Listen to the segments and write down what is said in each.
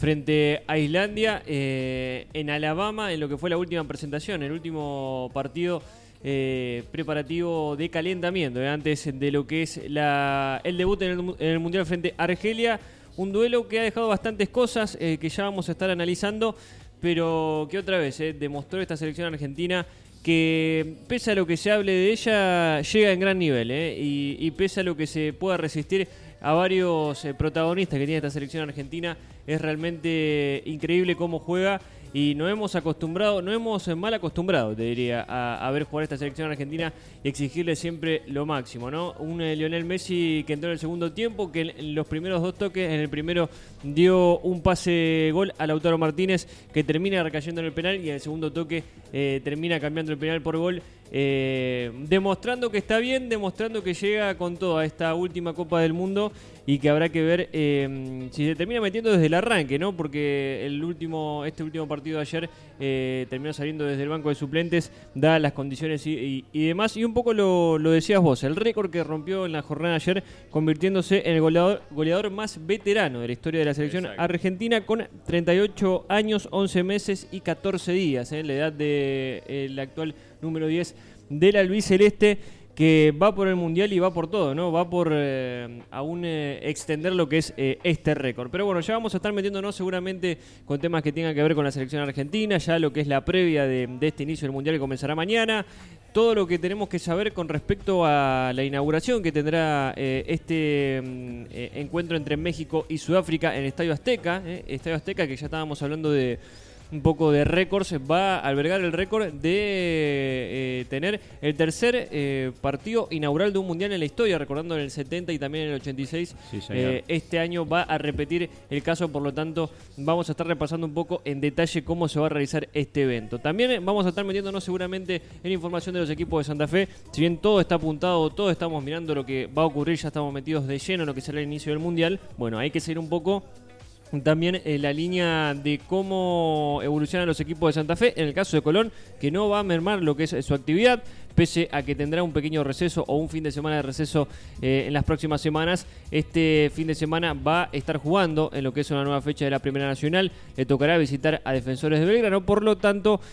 frente a Islandia en Alabama, en lo que fue la última presentación, el último partido preparativo de calentamiento, antes de lo que es el debut en el Mundial frente a Argelia. Un duelo que ha dejado bastantes cosas que ya vamos a estar analizando, pero que otra vez demostró esta selección argentina que pese a lo que se hable de ella, llega en gran nivel, y pese a lo que se pueda resistir a varios protagonistas que tiene esta selección argentina, es realmente increíble cómo juega. Y nos hemos mal acostumbrado, te diría, a ver jugar esta selección argentina y exigirle siempre lo máximo, ¿no? Un Lionel Messi que entró en el segundo tiempo, que en los primeros 2 toques, en el primero dio un pase-gol a Lautaro Martínez, que termina recayendo en el penal, y en el segundo toque termina cambiando el penal por gol, demostrando que está bien, demostrando que llega con todo a esta última Copa del Mundo, y que habrá que ver si se termina metiendo desde el arranque, ¿no? Porque este último partido de ayer terminó saliendo desde el banco de suplentes, dadas las condiciones y demás. Y un poco lo decías vos, el récord que rompió en la jornada de ayer, convirtiéndose en el goleador más veterano de la historia de la selección argentina, con 38 años, 11 meses y 14 días, la edad del actual número 10 del albiceleste, que va por el Mundial y va por todo, ¿no? Va por aún extender lo que es este récord. Pero bueno, ya vamos a estar metiéndonos seguramente con temas que tengan que ver con la selección argentina, ya lo que es la previa de este inicio del Mundial que comenzará mañana, todo lo que tenemos que saber con respecto a la inauguración que tendrá este encuentro entre México y Sudáfrica en el Estadio Azteca, que ya estábamos hablando de un poco de récords. Va a albergar el récord de tener el tercer partido inaugural de un mundial en la historia, recordando en el 70 y también en el 86. Sí, este año va a repetir el caso, por lo tanto vamos a estar repasando un poco en detalle cómo se va a realizar este evento. También vamos a estar metiéndonos seguramente en información de los equipos de Santa Fe. Si bien todo está apuntado, todos estamos mirando lo que va a ocurrir, ya estamos metidos de lleno en lo que será el inicio del mundial. Bueno, hay que seguir un poco también la línea de cómo evolucionan los equipos de Santa Fe. En el caso de Colón, que no va a mermar lo que es su actividad, pese a que tendrá un pequeño receso o un fin de semana de receso en las próximas semanas. Este fin de semana va a estar jugando en lo que es una nueva fecha de la Primera Nacional. Le tocará visitar a Defensores de Belgrano, por lo tanto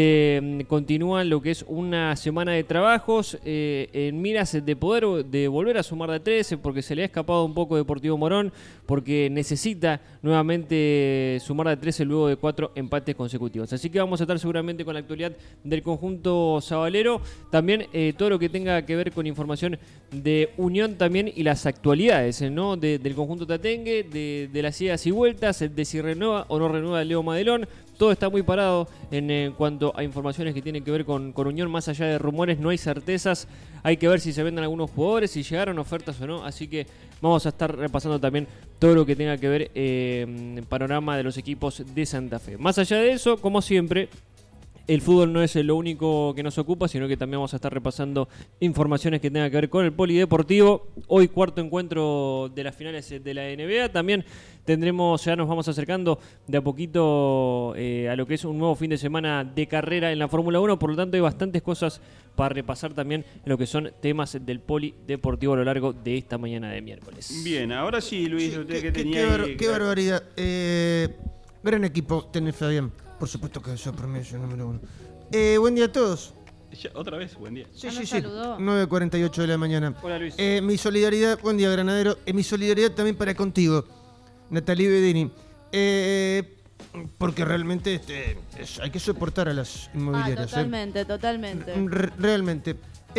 continúa lo que es una semana de trabajos en miras de poder de volver a sumar de 13, porque se le ha escapado un poco Deportivo Morón, porque necesita nuevamente sumar de 13 luego de 4 empates consecutivos. Así que vamos a estar seguramente con la actualidad del conjunto sabalero. También todo lo que tenga que ver con información de Unión también y las actualidades, ¿no? Del conjunto tatengue, de las idas y vueltas, de si renueva o no renueva Leo Madelón. Todo está muy parado en cuanto a informaciones que tienen que ver con Unión. Más allá de rumores, no hay certezas. Hay que ver si se venden algunos jugadores, si llegaron ofertas o no. Así que vamos a estar repasando también todo lo que tenga que ver en panorama de los equipos de Santa Fe. Más allá de eso, como siempre, el fútbol no es lo único que nos ocupa, sino que también vamos a estar repasando informaciones que tengan que ver con el polideportivo. Hoy cuarto encuentro de las finales de la NBA. También ya nos vamos acercando de a poquito a lo que es un nuevo fin de semana de carrera en la Fórmula 1. Por lo tanto, hay bastantes cosas para repasar también en lo que son temas del polideportivo a lo largo de esta mañana de miércoles. Bien, ahora sí, Luis, sí, usted que tenía... Qué barbaridad. Gran equipo tenés, Fabián. Por supuesto que eso promedio número 1. Buen día a todos. ¿Otra vez? Buen día. Sí. 9:48 de la mañana. Hola, Luis. Mi solidaridad, buen día, Granadero. Mi solidaridad también para contigo, Natalie Bedini. Porque realmente hay que soportar a las inmobiliarias. Totalmente. Realmente.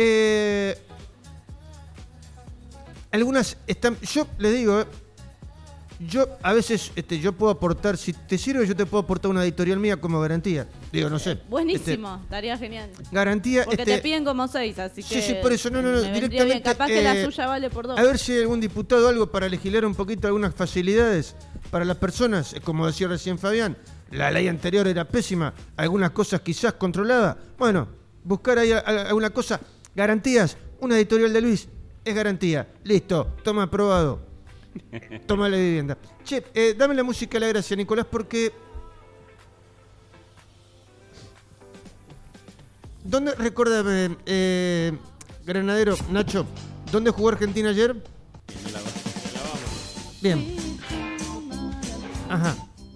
Algunas están... Yo les digo... Yo a veces yo puedo aportar, si te sirve, yo te puedo aportar una editorial mía como garantía. Digo, no sé. Buenísimo, estaría genial. Garantía. Porque te piden como 6, así que. Sí, por eso, no, directamente. Bien. Capaz que la suya vale por 2. A ver si hay algún diputado algo para legislar un poquito algunas facilidades para las personas. Como decía recién Fabián, la ley anterior era pésima, algunas cosas quizás controladas. Bueno, buscar ahí alguna cosa. Garantías, una editorial de Luis es garantía. Listo, toma aprobado. Toma la vivienda. Che, dame la música a la gracia, Nicolás, porque... ¿Dónde, recuérdame, Granadero, Nacho, ¿dónde jugó Argentina ayer? En la vamos. Bien. Ajá.